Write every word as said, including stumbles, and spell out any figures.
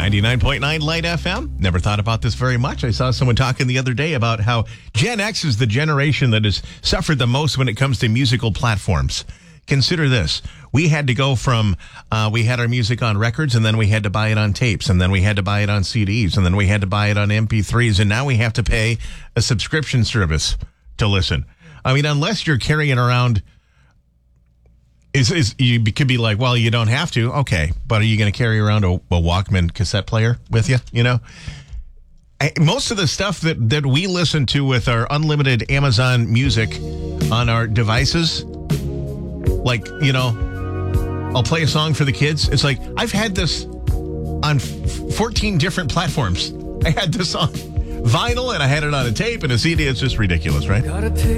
ninety-nine point nine Light F M. Never thought about this very much. I saw someone talking the other day about how Gen X is the generation that has suffered the most when it comes to musical platforms. Consider this. We had to go from, uh, we had our music on records, and then we had to buy it on tapes, and then we had to buy it on C Ds, and then we had to buy it on M P threes, and now we have to pay a subscription service to listen. I mean, unless you're carrying around, is is you could be like, well, you don't have to. Okay, but are you going to carry around a, a Walkman cassette player with you, you know? I, most of the stuff that, that we listen to with our unlimited Amazon Music on our devices, like, you know, I'll play a song for the kids. It's like, I've had this on fourteen different platforms. I had this on vinyl, and I had it on a tape and a C D. It's just ridiculous, right?